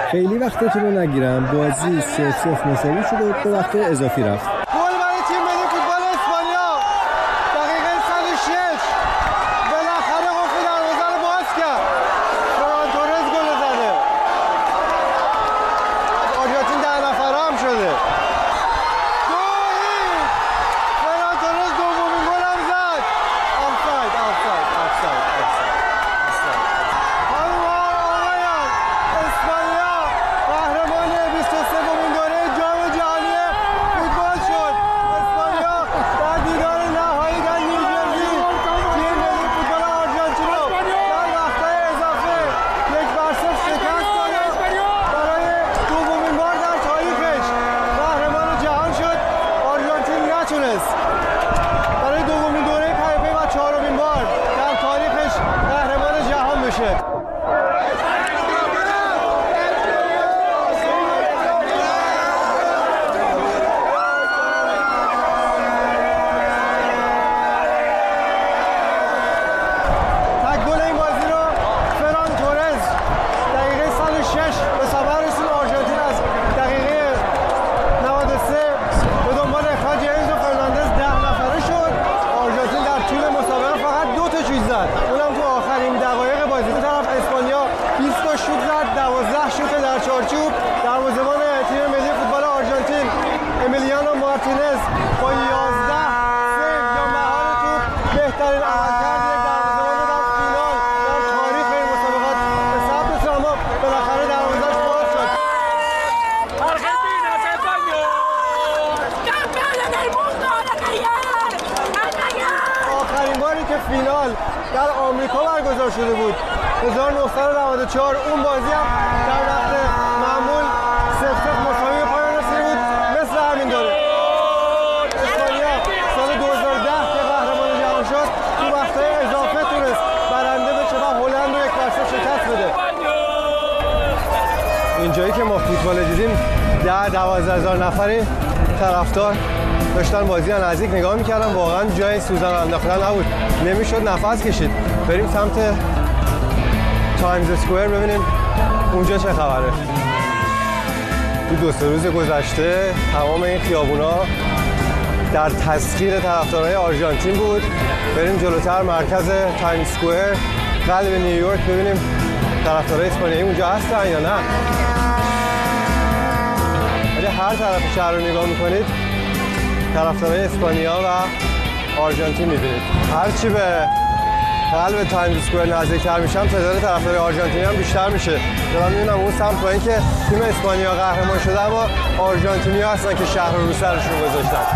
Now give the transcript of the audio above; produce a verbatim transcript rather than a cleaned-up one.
خیلی وقتتون رو نگیرم. بازی صفر صفر مساوی شده و به وقت اضافی رفت. گل برای تیم ملی فوتبال اسپانیا دقیقه صد و شش. بالاخره قفل دروازه رو باز کرد. فران تورز گل زده. آرژانتین ده نفره هم شده. فران تورز دومین گل هم زد. آفساید آفساید آفساید آفساید. خانم ها آقایان، اسپانیا قهرمان بیست و سومین دوره جام جهانی فوتبال شد. اسپانیا در دیدار نهایی در نیوجرسی تیم ملی فوتبال آرژانتین رو در وقت‌های اضافه یک بر صفر شکست داد. برای دومین بار در تاریخش قهرمان جهان شد. آرژانتین نتونست برای دومین دوره پیاپی و چهارمین بار در تاریخش قهرمان جهان بشه. تک گل این بازی رو فران تورز دقیقه صد و شش به ثمر رسوند. آرژانتین از دقیقه نود و سه به دنبال اخراج انزو فرناندز ده نفره شد. آرژانتین در طول مسابقه فقط دو تا شوت زد، اونم تو آخرین دقایق بازی. دو طرف اسپانیا بیست تا شوت زد، دوازده شوت در چارچوب. دروازه‌بان تیم ملی فوتبال آرژانتین امیلیانو مارتینز با یازده سیو یا مهار توپ بهترین عملکرد یک دروازه‌بان در فینال در تاریخ این مسابقات به ثبت رسید، اما بالاخره دروازه‌اش باز شد. Argentina se coño. Campeona del mundo de ayer. آخرین باری که فینال در آمریکا برگزار شده بود هزار و نهصد و نود و چهار، اون بازی هم در وقت معمول صفر صفر مساوی به پایان رسیده بود. مثل همین دوره اسپانیا سال دو هزار و ده که قهرمان جهان شد تو وقت‌های اضافه تونست برنده بشه و هلند رو یک بر صفر شکست بده. اینجایی که ما فوتبال دیدیم ده دوازده هزار نفری طرفدار داشتن بازی از نزدیک نگاه میکردن. واقعا جای سوزن انداختن نبود، نمیشد نفس کشید. بریم سمت تایمز اسکوئر ببینیم اونجا چه خبره. تو دو سه روز گذشته تمام این خیابونا در تسخیر طرفدارای آرژانتین بود. بریم جلوتر مرکز تایمز اسکوئر قلب نیویورک ببینیم طرفدارای اسپانیایی اونجا هستن یا نه. ولی هر طرف شهر رو نگاه میکنید طرفدارای اسپانیا و آرژانتین می‌بینید. هرچی به قلب تایمز اسکوئر نزدیک‌تر میشم تعداد طرفدارای آرژانتینی هم بیشتر میشه. دارم می‌بینم اون سمت با اینکه تیم اسپانیا قهرمان شده اما آرژانتینی‌ها هستن که شهر رو رو سرشون گذاشتن.